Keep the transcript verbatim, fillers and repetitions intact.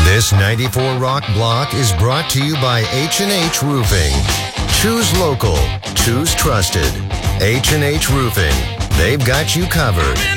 This ninety-four Rock Block is brought to you by H and H Roofing. Choose local. Choose trusted. H and H Roofing. They've got you covered.